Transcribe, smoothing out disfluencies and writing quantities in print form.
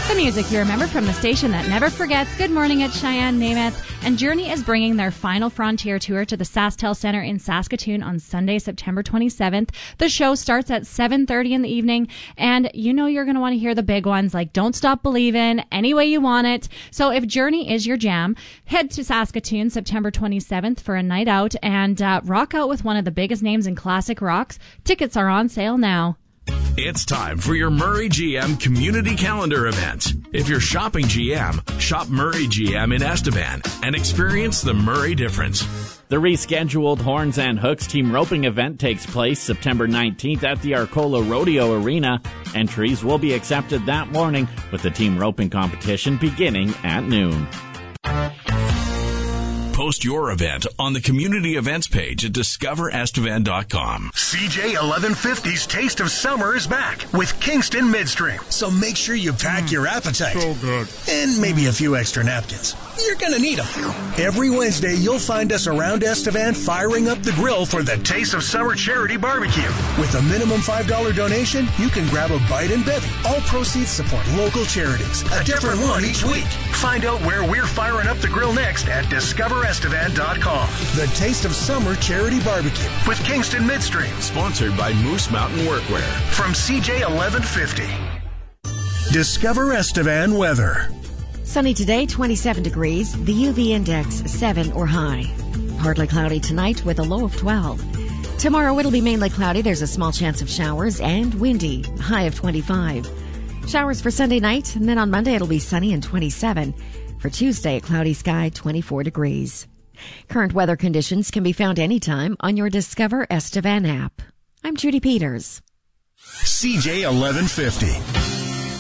The music you remember from the station that never forgets. Good morning, it's Cheyenne Namath. And Journey is bringing their Final Frontier tour to the SaskTel Center in Saskatoon on Sunday, September 27th. The show starts at 7:30 in the evening, and you know you're going to want to hear the big ones like Don't Stop Believin', Any Way You Want It. So if Journey is your jam, head to Saskatoon September 27th for a night out and rock out with one of the biggest names in classic rocks. Tickets are on sale now. It's time for your Murray GM Community Calendar event. If you're shopping GM, shop Murray GM in Estevan and experience the Murray difference. The rescheduled Horns and Hooks team roping event takes place September 19th at the Arcola Rodeo Arena. Entries will be accepted that morning with the team roping competition beginning at noon. Post your event on the community events page at discoverestevan.com. CJ 1150's Taste of Summer is back with Kingston Midstream. So make sure you pack your appetite. So good. And maybe a few extra napkins. You're going to need them. Every Wednesday, you'll find us around Estevan firing up the grill for the Taste of Summer Charity Barbecue. With a minimum $5 donation, you can grab a bite and bevy. All proceeds support local charities. A different one each week. Find out where we're firing up the grill next at discoverestevan.com. The Taste of Summer Charity Barbecue with Kingston Midstream. Sponsored by Moose Mountain Workwear. From CJ 1150. Discover Estevan weather. Sunny today, 27 degrees. The UV index 7 or high. Partly cloudy tonight with a low of 12. Tomorrow it'll be mainly cloudy. There's a small chance of showers and windy. High of 25. Showers for Sunday night, and then on Monday it'll be sunny and 27. For Tuesday, a cloudy sky, 24 degrees. Current weather conditions can be found anytime on your Discover Estevan app. I'm Judy Peters. CJ 1150.